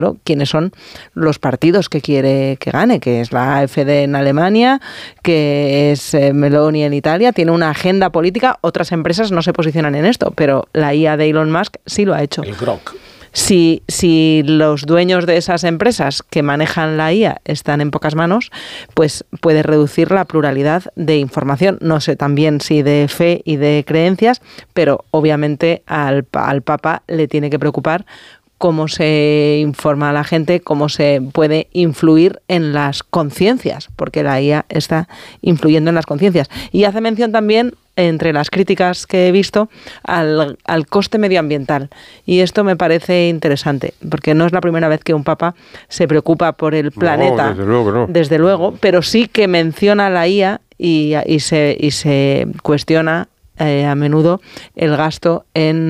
quiénes son los partidos que quiere que gane, que es la AfD en Alemania, que es Meloni en Italia, tiene una agenda política. Otras empresas no se posicionan en esto, pero la IA de Elon Musk sí lo ha hecho. El Grok. Si los dueños de esas empresas que manejan la IA están en pocas manos, pues puede reducir la pluralidad de información. No sé también si de fe y de creencias, pero obviamente al Papa le tiene que preocupar cómo se informa a la gente, cómo se puede influir en las conciencias, porque la IA está influyendo en las conciencias. Y hace mención también, entre las críticas que he visto, al coste medioambiental. Y esto me parece interesante, porque no es la primera vez que un papa se preocupa por el planeta, desde luego, pero sí que menciona la IA y se cuestiona a menudo el gasto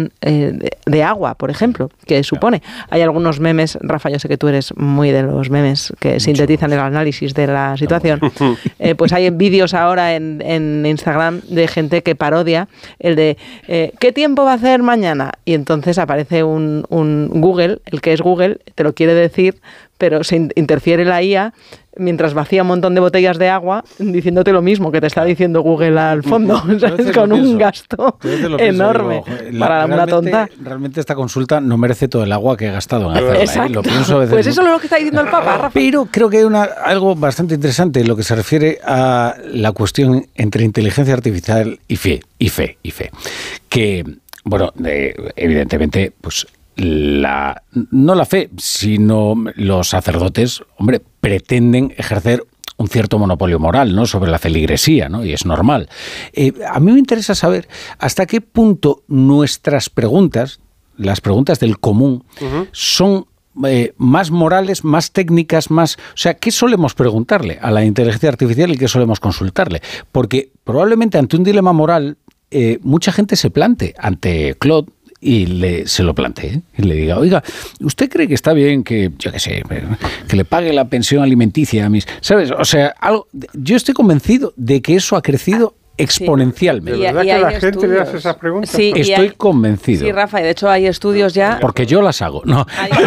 de agua, por ejemplo, que supone. Hay algunos memes, Rafa, yo sé que tú eres muy de los memes que sintetizan el análisis de la situación. Pues hay vídeos ahora en Instagram de gente que parodia el de ¿qué tiempo va a hacer mañana? Y entonces aparece un Google, el que es Google, te lo quiere decir, pero se interfiere la IA mientras vacía un montón de botellas de agua diciéndote lo mismo que te está diciendo Google al fondo, ¿sabes? Con un gasto enorme para una tonta. Realmente esta consulta no merece todo el agua que he gastado en hacerla. Exacto. Lo pienso a veces, pues eso es lo que está diciendo el Papa, Rafa. Pero creo que hay algo bastante interesante en lo que se refiere a la cuestión entre inteligencia artificial y fe. Que, bueno, evidentemente, pues no la fe, sino los sacerdotes, hombre, pretenden ejercer un cierto monopolio moral, ¿no?, sobre la feligresía, ¿no?, y es normal. A mí me interesa saber hasta qué punto nuestras preguntas, las preguntas del común, son más morales, más técnicas, más... O sea, ¿qué solemos preguntarle a la inteligencia artificial y qué solemos consultarle? Porque probablemente ante un dilema moral, mucha gente se plante ante Claude y se lo plantee y le diga, oiga, ¿usted cree que está bien que, yo qué sé, que le pague la pensión alimenticia a mis... ¿Sabes? O sea, yo estoy convencido de que eso ha crecido exponencialmente. ¿De verdad que la gente le hace esas preguntas? Sí, estoy convencido. Sí, Rafa, y de hecho hay estudios ya... Porque yo las hago, ¿no?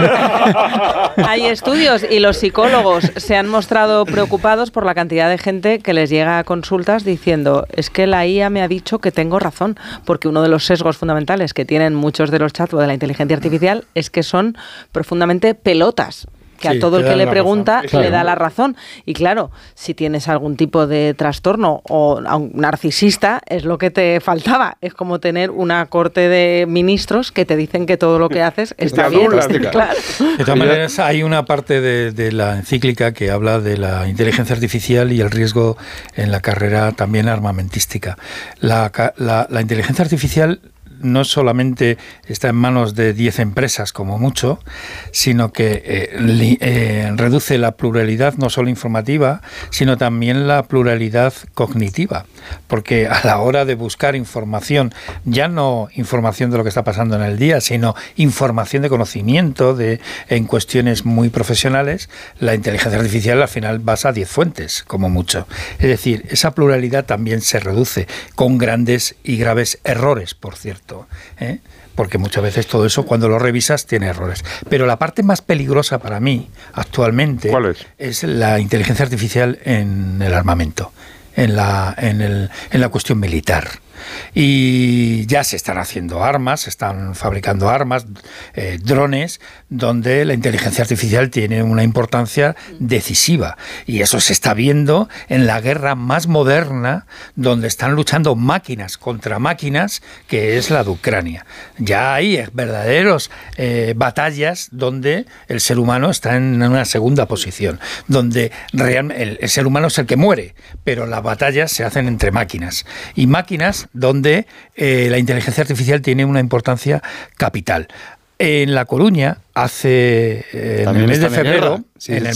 Hay estudios y los psicólogos se han mostrado preocupados por la cantidad de gente que les llega a consultas diciendo, es que la IA me ha dicho que tengo razón, porque uno de los sesgos fundamentales que tienen muchos de los chatbots de la inteligencia artificial es que son profundamente pelotas. Que a todo el que le pregunta le da la razón. Y claro, si tienes algún tipo de trastorno o narcisista, es lo que te faltaba. Es como tener una corte de ministros que te dicen que todo lo que haces está bien. Claro. De todas maneras, hay una parte de la encíclica que habla de la inteligencia artificial y el riesgo en la carrera también armamentística. La inteligencia artificial no solamente está en manos de 10 empresas como mucho, sino que reduce la pluralidad no solo informativa, sino también la pluralidad cognitiva, porque a la hora de buscar información, ya no información de lo que está pasando en el día, sino información de conocimiento en cuestiones muy profesionales, la inteligencia artificial al final basa 10 fuentes, como mucho. Es decir, esa pluralidad también se reduce con grandes y graves errores, por cierto. Porque muchas veces todo eso, cuando lo revisas, tiene errores. Pero la parte más peligrosa para mí, actualmente, ¿cuál es la inteligencia artificial en el armamento, en la cuestión militar. Y ya se están haciendo armas, se están fabricando armas, drones, donde la inteligencia artificial tiene una importancia decisiva. Y eso se está viendo en la guerra más moderna, donde están luchando máquinas contra máquinas, que es la de Ucrania. Ya hay verdaderos batallas donde el ser humano está en una segunda posición, donde el ser humano es el que muere, pero las batallas se hacen entre máquinas. Y máquinas donde la inteligencia artificial tiene una importancia capital. En La Coruña, en el mes de febrero,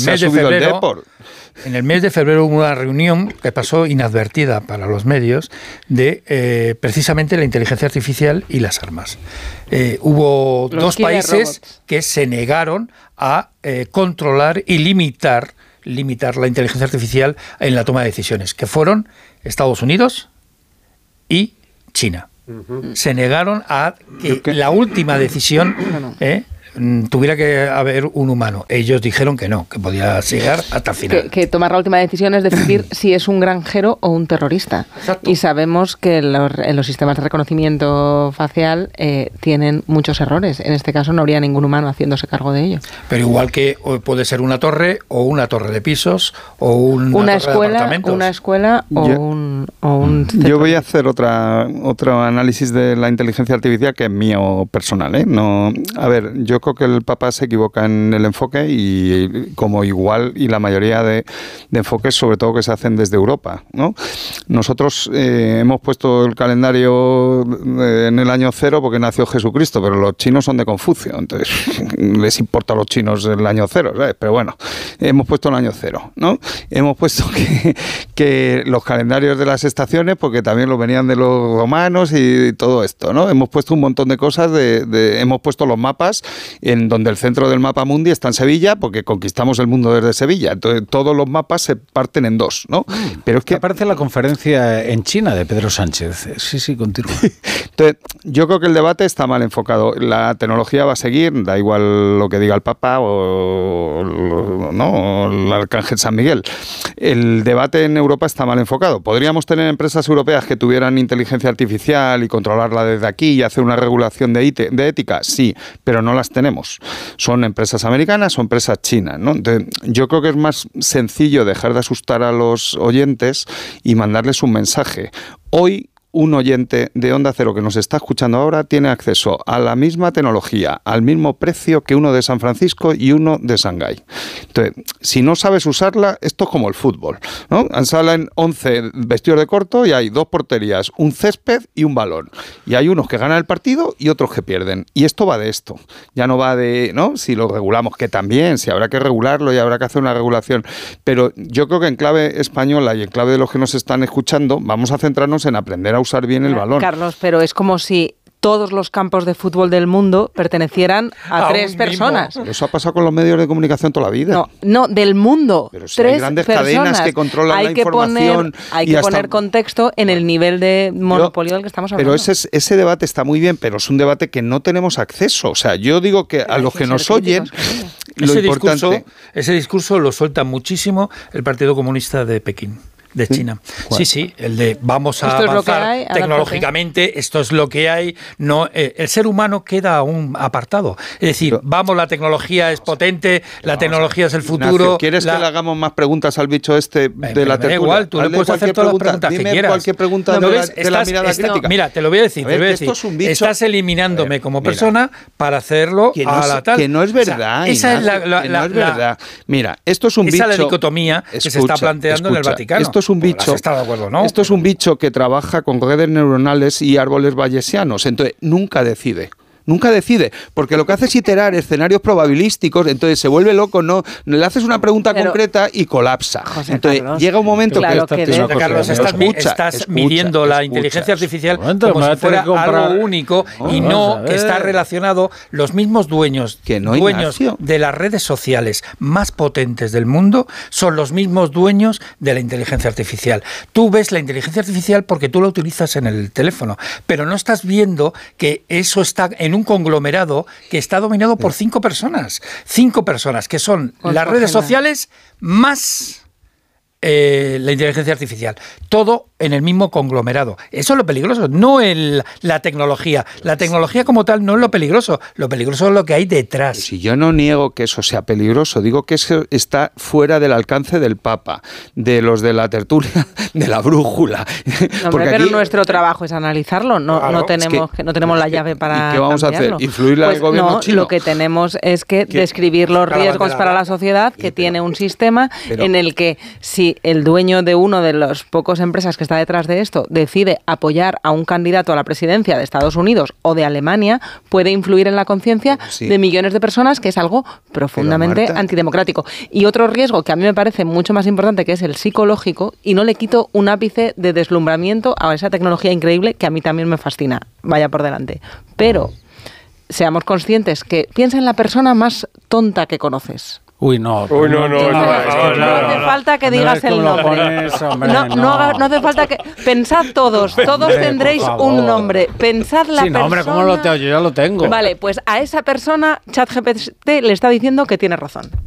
hubo una reunión que pasó inadvertida para los medios de precisamente la inteligencia artificial y las armas. Hubo dos países que se negaron a controlar y limitar la inteligencia artificial en la toma de decisiones, que fueron Estados Unidos y China. Se negaron a que la última decisión tuviera que haber un humano. Ellos dijeron que no, que podía llegar hasta el final. Que tomar la última decisión es decidir si es un granjero o un terrorista. Exacto. Y sabemos que los sistemas de reconocimiento facial tienen muchos errores. En este caso no habría ningún humano haciéndose cargo de ello. Pero igual que puede ser una torre o una torre de pisos o una torre de apartamentos. Una escuela o un Yo voy a hacer otro análisis de la inteligencia artificial que es mío personal, ¿eh? No, a ver, yo creo que el Papa se equivoca en el enfoque y como igual y la mayoría de enfoques, sobre todo que se hacen desde Europa, ¿no? Nosotros hemos puesto el calendario en el año 0 porque nació Jesucristo, pero los chinos son de Confucio, entonces les importa a los chinos el año 0, ¿sabes? Pero bueno, hemos puesto el año 0, ¿no? Hemos puesto que los calendarios de las estaciones, porque también los venían de los romanos y todo esto, ¿no? Hemos puesto un montón de cosas, hemos puesto los mapas en donde el centro del mapa mundi está en Sevilla, porque conquistamos el mundo desde Sevilla. Entonces, todos los mapas se parten en dos, ¿no? Pero es que aparece la conferencia en China de Pedro Sánchez. Sí, continúa. Entonces, yo creo que el debate está mal enfocado. La tecnología va a seguir, da igual lo que diga el Papa o el Arcángel San Miguel. El debate en Europa está mal enfocado. ¿Podríamos tener empresas europeas que tuvieran inteligencia artificial y controlarla desde aquí y hacer una regulación de ética? Sí, pero no las tenemos. Son empresas americanas o empresas chinas, ¿no? Entonces, yo creo que es más sencillo dejar de asustar a los oyentes y mandarles un mensaje. Hoy, un oyente de Onda Cero que nos está escuchando ahora tiene acceso a la misma tecnología, al mismo precio que uno de San Francisco y uno de Shanghái. Entonces, si no sabes usarla, esto es como el fútbol, ¿no? Salen 11 vestidos de corto y hay 2 porterías, un césped y un balón. Y hay unos que ganan el partido y otros que pierden. Y esto va de esto. Ya no va de, ¿no? Si lo regulamos, que también, si habrá que regularlo y habrá que hacer una regulación. Pero yo creo que en clave española y en clave de los que nos están escuchando, vamos a centrarnos en aprender a usar bien el balón. Carlos, pero es como si todos los campos de fútbol del mundo pertenecieran a 3 personas. Pero eso ha pasado con los medios de comunicación toda la vida. No, del mundo. Pero si 3 hay grandes personas. Cadenas que controlan la información. Hay que poner contexto en el nivel de monopolio del que estamos hablando. Pero ese debate está muy bien, pero es un debate que no tenemos acceso. O sea, yo digo que a los que nos oyen, ese discurso lo suelta muchísimo el Partido Comunista de Pekín. De China. ¿Cuál? Sí, el de vamos a avanzar tecnológicamente, esto es lo que hay. No, el ser humano queda aún apartado. Es decir, la tecnología es potente, la tecnología es el futuro. Ignacio, ¿quieres que le hagamos más preguntas al bicho este de la tertulia? Da igual, tú le puedes hacer todas las preguntas que quieras. Cualquier pregunta de la mirada crítica. Mira, te lo voy a decir. Esto es un bicho. Estás eliminándome como persona para hacerlo a la tal. Que no es verdad. Esa es no es verdad. Mira, esto es un bicho. Esa es la dicotomía que se está planteando en el Vaticano. Esto es un bicho. Esto es un bicho que trabaja con redes neuronales y árboles bayesianos, entonces nunca decide. Nunca decide, porque lo que hace es iterar escenarios probabilísticos, entonces se vuelve loco, no le haces una pregunta concreta y colapsa. José entonces Carlos, llega un momento Carlos, estás midiendo la inteligencia artificial como si fuera algo único y no que está relacionado los mismos dueños de las redes sociales más potentes del mundo son los mismos dueños de la inteligencia artificial. Tú ves la inteligencia artificial porque tú la utilizas en el teléfono, pero no estás viendo que eso está en un conglomerado que está dominado por 5 personas. 5 personas que son las redes sociales más la inteligencia artificial. Todo en el mismo conglomerado. Eso es lo peligroso, no la tecnología. La tecnología como tal no es lo peligroso. Lo peligroso es lo que hay detrás. Si yo no niego que eso sea peligroso, digo que eso está fuera del alcance del Papa, de los de la tertulia, de la brújula. Pero aquí, nuestro trabajo es analizarlo. No tenemos la llave para. ¿Y qué vamos cambiarlo? a hacer? ¿Influirle al gobierno chino? Lo que tenemos es que describir los riesgos para la sociedad, que tiene un sistema en el que si el dueño de uno de las pocas empresas que está detrás de esto decide apoyar a un candidato a la presidencia de Estados Unidos o de Alemania, puede influir en la conciencia de millones de personas, que es algo profundamente antidemocrático. Y otro riesgo que a mí me parece mucho más importante, que es el psicológico, y no le quito un ápice de deslumbramiento a esa tecnología increíble que a mí también me fascina, vaya por delante. Pero seamos conscientes que piensa en la persona más tonta que conoces. Uy, no. No hace falta que digas el nombre. No hace falta que... Pensad todos tendréis un nombre. Pensad la persona... hombre, ¿cómo lo tengo? Yo ya lo tengo. Vale, pues a esa persona ChatGPT le está diciendo que tiene razón.